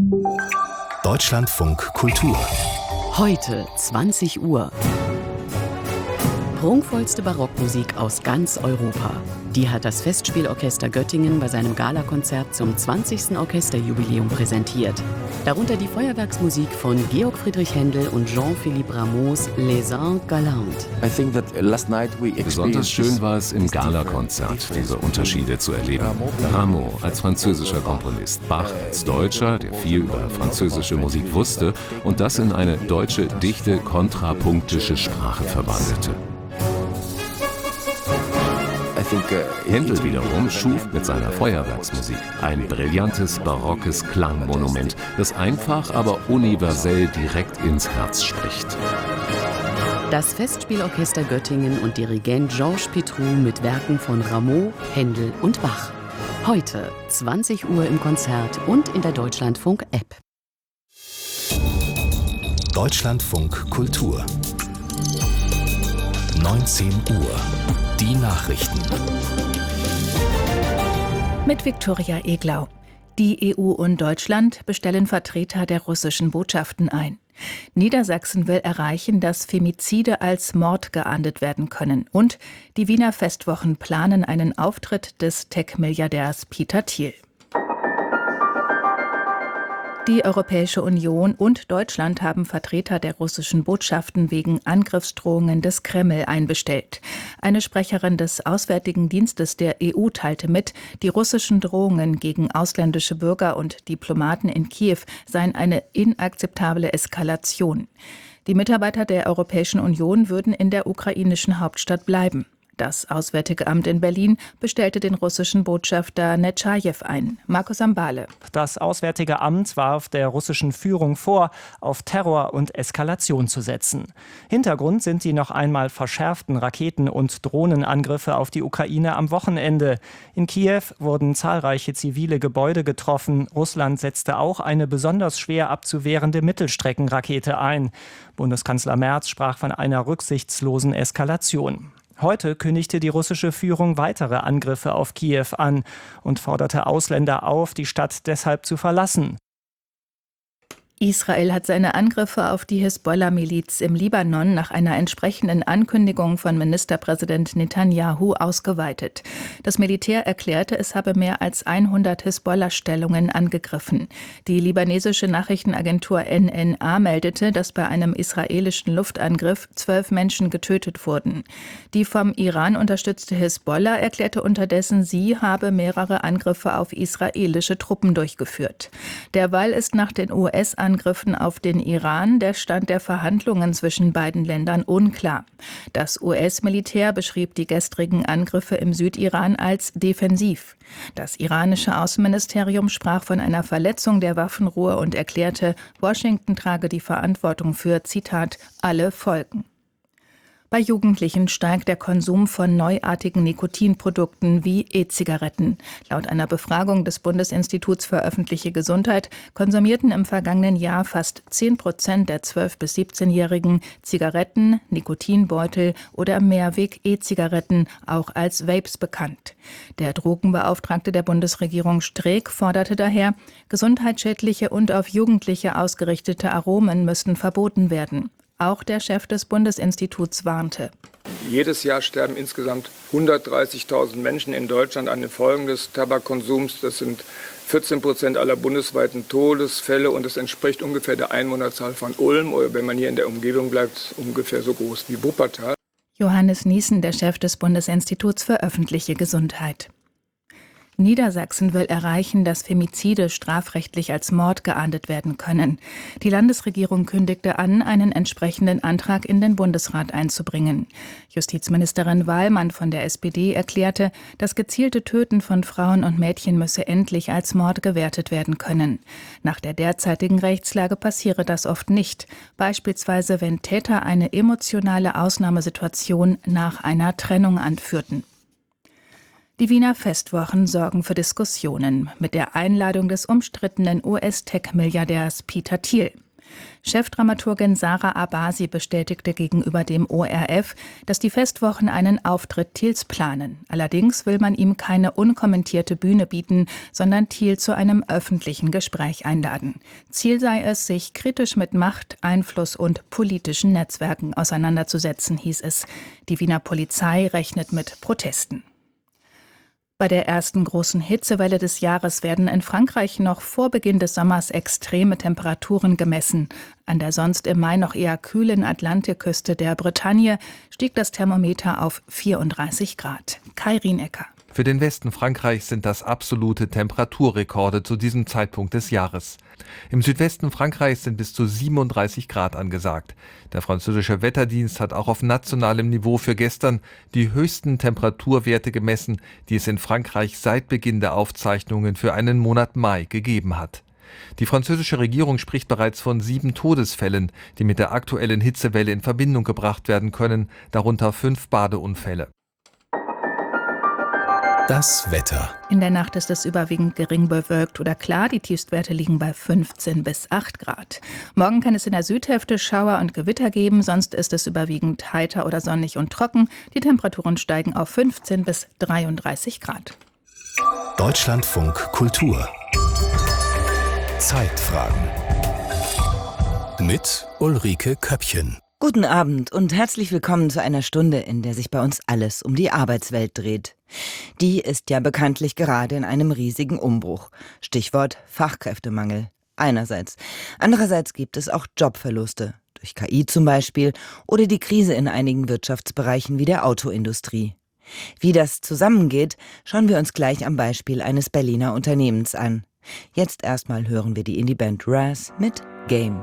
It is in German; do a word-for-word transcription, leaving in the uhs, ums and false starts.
Deutschlandfunk Kultur. Heute zwanzig Uhr. Prunkvollste Barockmusik aus ganz Europa. Die hat das Festspielorchester Göttingen bei seinem Galakonzert zum zwanzigsten Orchesterjubiläum präsentiert. Darunter die Feuerwerksmusik von Georg Friedrich Händel und Jean-Philippe Rameau's Les Anges Galantes. Besonders schön war es im Galakonzert, diese Unterschiede zu erleben. Rameau als französischer Komponist, Bach als Deutscher, der viel über französische Musik wusste und das in eine deutsche, dichte, kontrapunktische Sprache verwandelte. Händel wiederum schuf mit seiner Feuerwerksmusik ein brillantes, barockes Klangmonument, das einfach, aber universell direkt ins Herz spricht. Das Festspielorchester Göttingen und Dirigent Georges Pitrou mit Werken von Rameau, Händel und Bach. Heute zwanzig Uhr im Konzert und in der Deutschlandfunk-App. Deutschlandfunk Kultur. neunzehn Uhr. Die Nachrichten. Mit Viktoria Eglau. Die E U und Deutschland bestellen Vertreter der russischen Botschaften ein. Niedersachsen will erreichen, dass Femizide als Mord geahndet werden können. Und die Wiener Festwochen planen einen Auftritt des Tech-Milliardärs Peter Thiel. Die Europäische Union und Deutschland haben Vertreter der russischen Botschaften wegen Angriffsdrohungen des Kreml einbestellt. Eine Sprecherin des Auswärtigen Dienstes der E U teilte mit, die russischen Drohungen gegen ausländische Bürger und Diplomaten in Kiew seien eine inakzeptable Eskalation. Die Mitarbeiter der Europäischen Union würden in der ukrainischen Hauptstadt bleiben. Das Auswärtige Amt in Berlin bestellte den russischen Botschafter Netschajew ein. Markus Ambale. Das Auswärtige Amt warf der russischen Führung vor, auf Terror und Eskalation zu setzen. Hintergrund sind die noch einmal verschärften Raketen- und Drohnenangriffe auf die Ukraine am Wochenende. In Kiew wurden zahlreiche zivile Gebäude getroffen. Russland setzte auch eine besonders schwer abzuwehrende Mittelstreckenrakete ein. Bundeskanzler Merz sprach von einer rücksichtslosen Eskalation. Heute kündigte die russische Führung weitere Angriffe auf Kiew an und forderte Ausländer auf, die Stadt deshalb zu verlassen. Israel hat seine Angriffe auf die Hisbollah-Miliz im Libanon nach einer entsprechenden Ankündigung von Ministerpräsident Netanyahu ausgeweitet. Das Militär erklärte, es habe mehr als hundert Hisbollah-Stellungen angegriffen. Die libanesische Nachrichtenagentur N N A meldete, dass bei einem israelischen Luftangriff zwölf Menschen getötet wurden. Die vom Iran unterstützte Hisbollah erklärte unterdessen, sie habe mehrere Angriffe auf israelische Truppen durchgeführt. Derweil ist nach den U S-Angriffen Angriffen auf den Iran der Stand der Verhandlungen zwischen beiden Ländern unklar. Das U S-Militär beschrieb die gestrigen Angriffe im Südiran als defensiv. Das iranische Außenministerium sprach von einer Verletzung der Waffenruhe und erklärte, Washington trage die Verantwortung für, Zitat, alle Folgen. Bei Jugendlichen steigt der Konsum von neuartigen Nikotinprodukten wie E-Zigaretten. Laut einer Befragung des Bundesinstituts für öffentliche Gesundheit konsumierten im vergangenen Jahr fast zehn Prozent der zwölf- bis siebzehnjährigen Zigaretten, Nikotinbeutel oder Mehrweg-E-Zigaretten, auch als Vapes bekannt. Der Drogenbeauftragte der Bundesregierung Streeck forderte daher, gesundheitsschädliche und auf Jugendliche ausgerichtete Aromen müssten verboten werden. Auch der Chef des Bundesinstituts warnte. Jedes Jahr sterben insgesamt hundertdreißigtausend Menschen in Deutschland an den Folgen des Tabakkonsums. Das sind vierzehn Prozent aller bundesweiten Todesfälle und das entspricht ungefähr der Einwohnerzahl von Ulm oder wenn man hier in der Umgebung bleibt, ungefähr so groß wie Wuppertal. Johannes Niesen, der Chef des Bundesinstituts für öffentliche Gesundheit. Niedersachsen will erreichen, dass Femizide strafrechtlich als Mord geahndet werden können. Die Landesregierung kündigte an, einen entsprechenden Antrag in den Bundesrat einzubringen. Justizministerin Wahlmann von der S P D erklärte, das gezielte Töten von Frauen und Mädchen müsse endlich als Mord gewertet werden können. Nach der derzeitigen Rechtslage passiere das oft nicht, beispielsweise wenn Täter eine emotionale Ausnahmesituation nach einer Trennung anführten. Die Wiener Festwochen sorgen für Diskussionen mit der Einladung des umstrittenen U S-Tech-Milliardärs Peter Thiel. Chefdramaturgin Sarah Abasi bestätigte gegenüber dem O R F, dass die Festwochen einen Auftritt Thiels planen. Allerdings will man ihm keine unkommentierte Bühne bieten, sondern Thiel zu einem öffentlichen Gespräch einladen. Ziel sei es, sich kritisch mit Macht, Einfluss und politischen Netzwerken auseinanderzusetzen, hieß es. Die Wiener Polizei rechnet mit Protesten. Bei der ersten großen Hitzewelle des Jahres werden in Frankreich noch vor Beginn des Sommers extreme Temperaturen gemessen. An der sonst im Mai noch eher kühlen Atlantikküste der Bretagne stieg das Thermometer auf vierunddreißig Grad. Kai Rienecker. Für den Westen Frankreichs sind das absolute Temperaturrekorde zu diesem Zeitpunkt des Jahres. Im Südwesten Frankreichs sind bis zu siebenunddreißig Grad angesagt. Der französische Wetterdienst hat auch auf nationalem Niveau für gestern die höchsten Temperaturwerte gemessen, die es in Frankreich seit Beginn der Aufzeichnungen für einen Monat Mai gegeben hat. Die französische Regierung spricht bereits von sieben Todesfällen, die mit der aktuellen Hitzewelle in Verbindung gebracht werden können, darunter fünf Badeunfälle. Das Wetter. In der Nacht ist es überwiegend gering bewölkt oder klar. Die Tiefstwerte liegen bei fünfzehn bis acht Grad. Morgen kann es in der Südhälfte Schauer und Gewitter geben. Sonst ist es überwiegend heiter oder sonnig und trocken. Die Temperaturen steigen auf fünfzehn bis dreiunddreißig Grad. Deutschlandfunk Kultur. Zeitfragen. Mit Ulrike Köppchen. Guten Abend und herzlich willkommen zu einer Stunde, in der sich bei uns alles um die Arbeitswelt dreht. Die ist ja bekanntlich gerade in einem riesigen Umbruch. Stichwort Fachkräftemangel. Einerseits. Andererseits gibt es auch Jobverluste. Durch K I zum Beispiel oder die Krise in einigen Wirtschaftsbereichen wie der Autoindustrie. Wie das zusammengeht, schauen wir uns gleich am Beispiel eines Berliner Unternehmens an. Jetzt erstmal hören wir die Indie-Band Raz mit Game.